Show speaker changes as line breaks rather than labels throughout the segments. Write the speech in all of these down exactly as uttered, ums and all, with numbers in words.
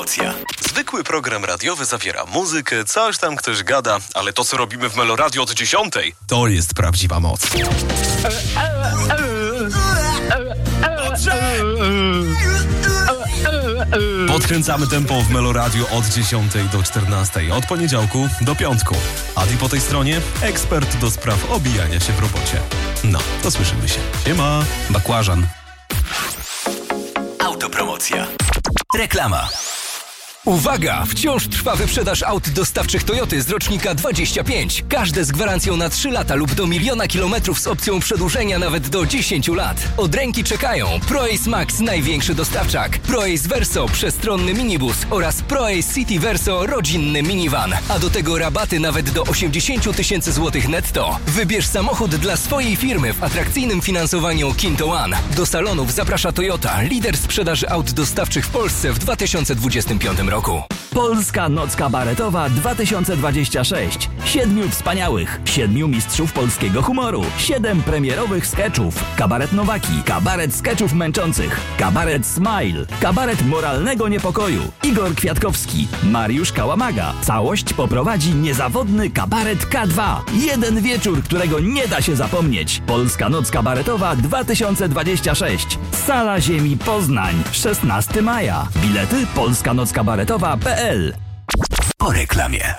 Autopromocja. Zwykły program radiowy zawiera muzykę, coś tam ktoś gada, ale to, co robimy w Meloradio od dziesiątej, to jest prawdziwa moc. Podkręcamy tempo w Meloradio od dziesiątej do czternastej, od poniedziałku do piątku. Adi po tej stronie, ekspert do spraw obijania się w robocie. No, to słyszymy się. Siema, bakłażan.
Autopromocja. Reklama. Uwaga! Wciąż trwa wyprzedaż aut dostawczych Toyoty z rocznika dwadzieścia pięć. Każde z gwarancją na trzy lata lub do miliona kilometrów z opcją przedłużenia nawet do dziesięciu lat. Od ręki czekają ProAce Max, największy dostawczak, ProAce Verso, przestronny minibus oraz ProAce City Verso, rodzinny minivan. A do tego rabaty nawet do osiemdziesiąt tysięcy złotych netto. Wybierz samochód dla swojej firmy w atrakcyjnym finansowaniu Kinto One. Do salonów zaprasza Toyota, lider sprzedaży aut dostawczych w Polsce w dwa tysiące dwudziestym piątym roku.
Polska Noc Kabaretowa dwa tysiące dwadzieścia sześć. Siedmiu wspaniałych, siedmiu mistrzów polskiego humoru, siedem premierowych skeczów, kabaret Nowaki, kabaret skeczów męczących, kabaret Smile, kabaret moralnego niepokoju, Igor Kwiatkowski, Mariusz Kałamaga. Całość poprowadzi niezawodny kabaret K dwa. Jeden wieczór, którego nie da się zapomnieć. Polska Noc Kabaretowa dwa tysiące dwadzieścia sześć. Sala Ziemi Poznań, szesnastego maja. Bilety polska noc kabaretowa kropka p l.
Po reklamie.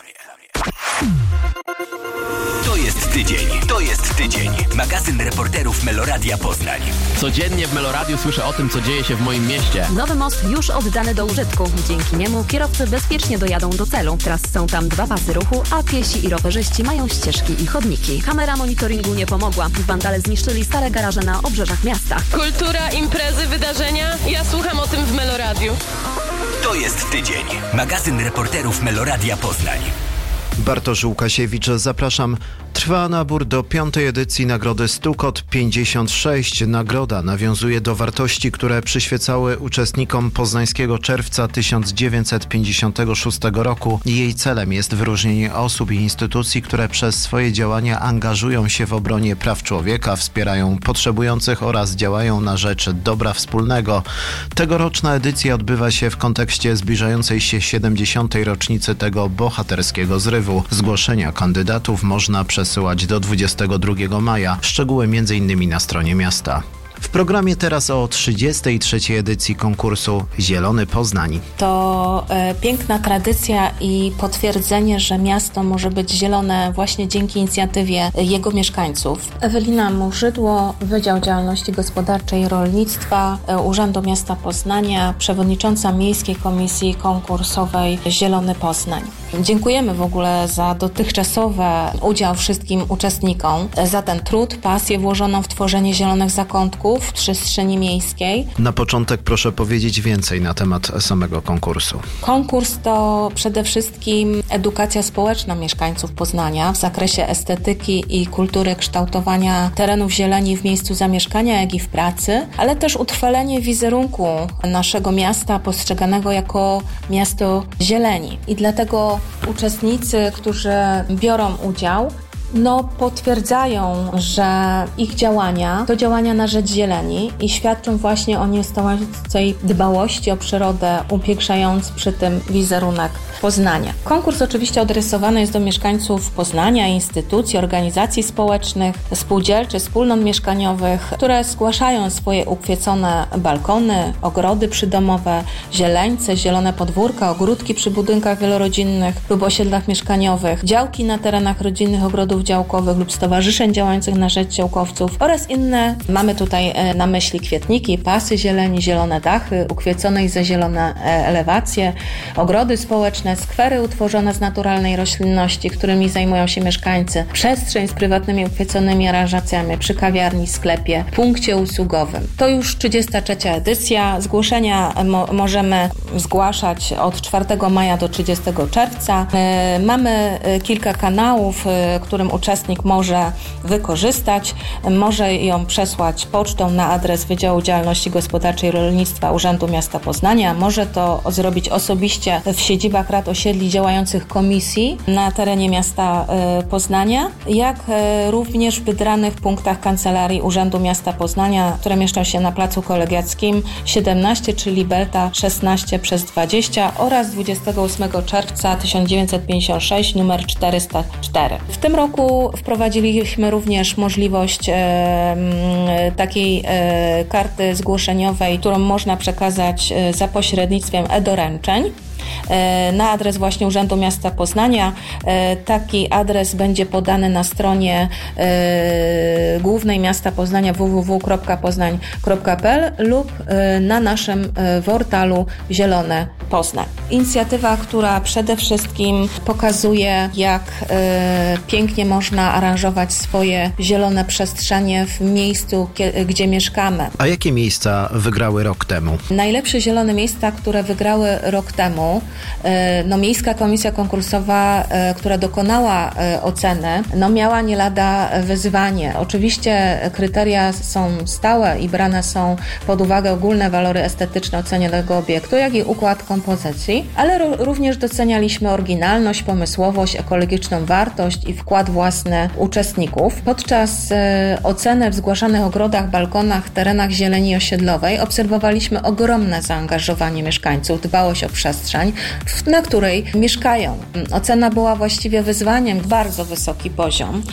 To jest tydzień, to jest tydzień. Magazyn reporterów Meloradia Poznań.
Codziennie w Meloradiu słyszę o tym, co dzieje się w moim mieście.
Nowy most już oddany do użytku. Dzięki niemu kierowcy bezpiecznie dojadą do celu. Teraz są tam dwa pasy ruchu, a piesi i rowerzyści mają ścieżki i chodniki. Kamera monitoringu nie pomogła. Wandale zniszczyli stare garaże na obrzeżach miasta.
Kultura, imprezy, wydarzenia. Ja słucham o tym w Meloradiu.
To jest tydzień. Magazyn reporterów Meloradia Poznań.
Bartosz Łukasiewicz, zapraszam. Trwa nabór do piątej edycji nagrody Stukot pięćdziesiąt sześć. Nagroda nawiązuje do wartości, które przyświecały uczestnikom Poznańskiego Czerwca tysiąc dziewięćset pięćdziesiątego szóstego roku. Jej celem jest wyróżnienie osób i instytucji, które przez swoje działania angażują się w obronie praw człowieka, wspierają potrzebujących oraz działają na rzecz dobra wspólnego. Tegoroczna edycja odbywa się w kontekście zbliżającej się siedemdziesiątej rocznicy tego bohaterskiego zrywu. Zgłoszenia kandydatów można przesyłać do dwudziestego drugiego maja. Szczegóły między innymi na stronie miasta. W programie teraz o trzydziestej trzeciej edycji konkursu Zielony Poznań.
To e, piękna tradycja i potwierdzenie, że miasto może być zielone właśnie dzięki inicjatywie jego mieszkańców. Ewelina Murzydło, Wydział Działalności Gospodarczej i Rolnictwa e, Urzędu Miasta Poznania, przewodnicząca Miejskiej Komisji Konkursowej Zielony Poznań. Dziękujemy w ogóle za dotychczasowy udział wszystkim uczestnikom, za ten trud, pasję włożoną w tworzenie zielonych zakątków w przestrzeni miejskiej.
Na początek proszę powiedzieć więcej na temat samego konkursu.
Konkurs to przede wszystkim edukacja społeczna mieszkańców Poznania w zakresie estetyki i kultury kształtowania terenów zieleni w miejscu zamieszkania, jak i w pracy, ale też utrwalenie wizerunku naszego miasta postrzeganego jako miasto zieleni. I dlatego uczestnicy, którzy biorą udział, no potwierdzają, że ich działania to działania na rzecz zieleni i świadczą właśnie o nieustającej dbałości o przyrodę, upiększając przy tym wizerunek Poznania. Konkurs oczywiście adresowany jest do mieszkańców Poznania, instytucji, organizacji społecznych, spółdzielczych, wspólnot mieszkaniowych, które zgłaszają swoje ukwiecone balkony, ogrody przydomowe, zieleńce, zielone podwórka, ogródki przy budynkach wielorodzinnych lub osiedlach mieszkaniowych, działki na terenach rodzinnych ogrodów działkowych lub stowarzyszeń działających na rzecz działkowców oraz inne. Mamy tutaj na myśli kwietniki, pasy zieleni, zielone dachy, ukwiecone i zazielone elewacje, ogrody społeczne, skwery utworzone z naturalnej roślinności, którymi zajmują się mieszkańcy, przestrzeń z prywatnymi ukwieconymi aranżacjami przy kawiarni, sklepie, punkcie usługowym. To już trzydziesta trzecia edycja. Zgłoszenia mo- możemy zgłaszać od czwartego maja do trzydziestego czerwca. Mamy kilka kanałów, którym uczestnik może wykorzystać. Może ją przesłać pocztą na adres Wydziału Działalności Gospodarczej i Rolnictwa Urzędu Miasta Poznania. Może to zrobić osobiście w siedzibach rad osiedli działających komisji na terenie miasta Poznania, jak również w wybranych punktach kancelarii Urzędu Miasta Poznania, które mieszczą się na Placu Kolegiackim siedemnaście, czyli Belta szesnaście przez dwadzieścia oraz dwudziestego ósmego czerwca tysiąc dziewięćset pięćdziesiąt sześć numer czterysta cztery. W tym roku wprowadziliśmy również możliwość e, takiej e, karty zgłoszeniowej, którą można przekazać e, za pośrednictwem e-doręczeń na adres właśnie Urzędu Miasta Poznania. Taki adres będzie podany na stronie głównej miasta Poznania w w w kropka poznań kropka p l lub na naszym portalu Zielone Poznań. Inicjatywa, która przede wszystkim pokazuje, jak pięknie można aranżować swoje zielone przestrzenie w miejscu, gdzie mieszkamy.
A jakie miejsca wygrały rok temu?
Najlepsze zielone miejsca, które wygrały rok temu, no Miejska Komisja Konkursowa, która dokonała oceny, no miała nie lada wyzwanie. Oczywiście kryteria są stałe i brane są pod uwagę ogólne walory estetyczne ocenionego obiektu, jak i układ kompozycji, ale r- również docenialiśmy oryginalność, pomysłowość, ekologiczną wartość i wkład własny uczestników. Podczas e, oceny w zgłaszanych ogrodach, balkonach, terenach zieleni osiedlowej obserwowaliśmy ogromne zaangażowanie mieszkańców, dbałość o przestrzeń, na której mieszkają. Ocena była właściwie wyzwaniem, bardzo wysoki poziom.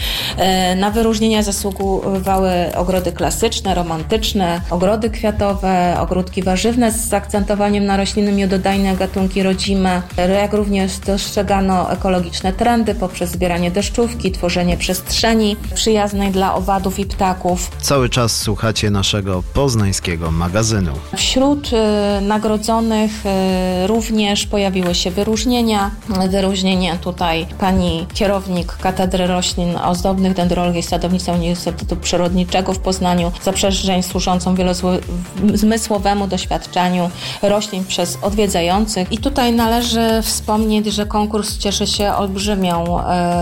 Na wyróżnienia zasługiwały ogrody klasyczne, romantyczne, ogrody kwiatowe, ogródki warzywne z zaakcentowaniem na rośliny miododajne, gatunki rodzime, jak również dostrzegano ekologiczne trendy poprzez zbieranie deszczówki, tworzenie przestrzeni przyjaznej dla owadów i ptaków.
Cały czas słuchacie naszego poznańskiego magazynu.
Wśród y, nagrodzonych y, również pojawiły się wyróżnienia. Wyróżnienie tutaj pani kierownik Katedry Roślin Ozdobnych Dendrologii i Sadownictwa Uniwersytetu Przyrodniczego w Poznaniu za przestrzeń służącą wielozmysłowemu doświadczaniu roślin przez odwiedzających. I tutaj należy wspomnieć, że konkurs cieszy się olbrzymią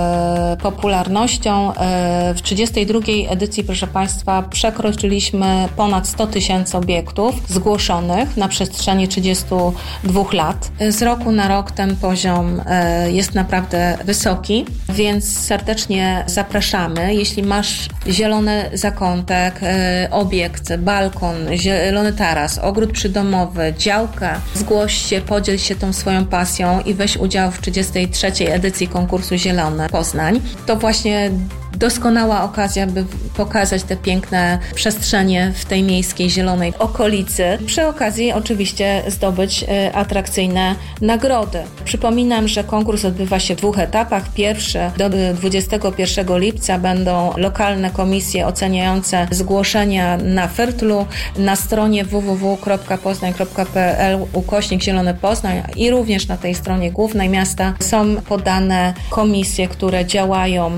e, popularnością. E, w trzydziestej drugiej edycji, proszę Państwa, przekroczyliśmy ponad sto tysięcy obiektów zgłoszonych na przestrzeni trzydziestu dwóch lat. Z roku na rok ten poziom jest naprawdę wysoki, więc serdecznie zapraszamy. Jeśli masz zielony zakątek, obiekt, balkon, zielony taras, ogród przydomowy, działkę, zgłoś się, podziel się tą swoją pasją i weź udział w trzydziestej trzeciej edycji konkursu Zielone Poznań. To właśnie doskonała okazja, by pokazać te piękne przestrzenie w tej miejskiej, zielonej okolicy. Przy okazji oczywiście zdobyć atrakcyjne nagrody. Przypominam, że konkurs odbywa się w dwóch etapach. Pierwszy do dwudziestego pierwszego lipca będą lokalne komisje oceniające zgłoszenia na Fyrtlu na stronie w w w kropka poznań kropka p l ukośnik Zielony Poznań i również na tej stronie głównej miasta są podane komisje, które działają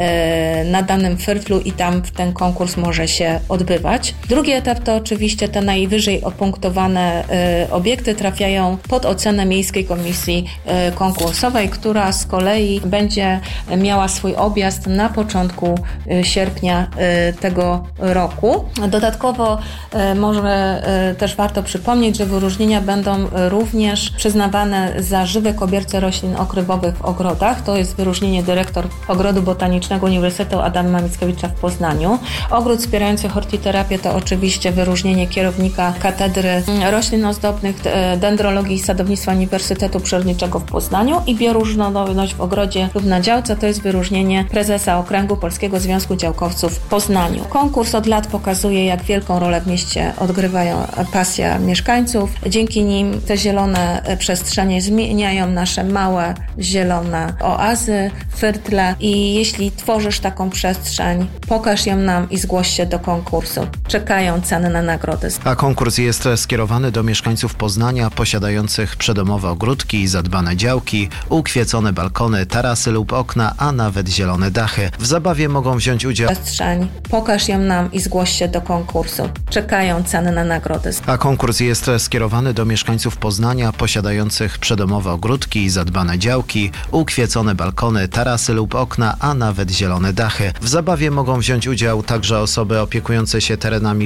na danym Fyrtlu i tam ten konkurs może się odbywać. Drugi etap to oczywiście te najwyżej opunktowane y, obiekty trafiają pod ocenę Miejskiej Komisji y, Konkursowej, która z kolei będzie miała swój objazd na początku y, sierpnia y, tego roku. Dodatkowo y, może y, też warto przypomnieć, że wyróżnienia będą również przyznawane za żywe kobierce roślin okrywowych w ogrodach. To jest wyróżnienie dyrektor Ogrodu Botanicznego Uniwersytetu Adama Mickiewicza w Poznaniu. Ogród wspierający hortiterapię to oczywiście wyróżnienie kierownika Katedry Roślin Ozdobnych Dendrologii i Sadownictwa Uniwersytetu Przyrodniczego w Poznaniu i bioróżnorodność w ogrodzie lub na działce to jest wyróżnienie prezesa Okręgu Polskiego Związku Działkowców w Poznaniu. Konkurs od lat pokazuje, jak wielką rolę w mieście odgrywają pasja mieszkańców. Dzięki nim te zielone przestrzenie zmieniają nasze małe zielone oazy, fyrtle i jeśli tworzysz taką przestrzeń, pokaż ją nam i zgłoś się do konkursu. Czekają ceny na nagrody.
A konkurs jest skierowany do mieszkańców Poznania posiadających przydomowe ogródki, zadbane działki, ukwiecone balkony, tarasy lub okna, a nawet zielone dachy. W zabawie mogą wziąć udział...
Przestrzeń, pokaż ją nam i zgłoś się do konkursu. Czekają ceny na nagrody.
A konkurs jest skierowany do mieszkańców Poznania posiadających przydomowe ogródki, zadbane działki, ukwiecone balkony, tarasy lub okna, a nawet zielone dachy. W zabawie mogą wziąć udział także osoby opiekujące się terenami